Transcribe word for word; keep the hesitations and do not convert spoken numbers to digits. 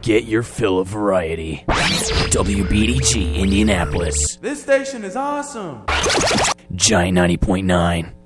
Get your fill of variety. W B D G Indianapolis. This station is awesome. Giant ninety point nine.